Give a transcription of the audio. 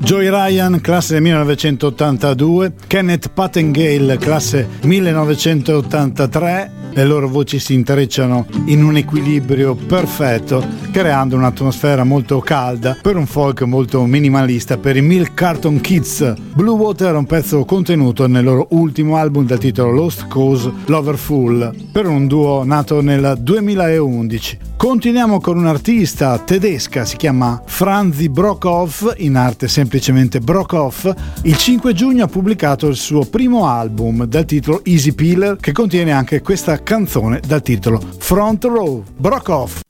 Joey Ryan, classe 1982, Kenneth Patengale, classe 1983. Le loro voci si intrecciano in un equilibrio perfetto, creando un'atmosfera molto calda per un folk molto minimalista per i Milk Carton Kids. Blue Water è un pezzo contenuto nel loro ultimo album dal titolo Lost Cause Loverful, per un duo nato nel 2011. Continuiamo con un'artista tedesca, si chiama Franzi Brockhoff, in arte semplicemente Brockhoff. Il 5 giugno ha pubblicato il suo primo album dal titolo Easy Peeler, che contiene anche questa canzone dal titolo Front Row. Brockhoff.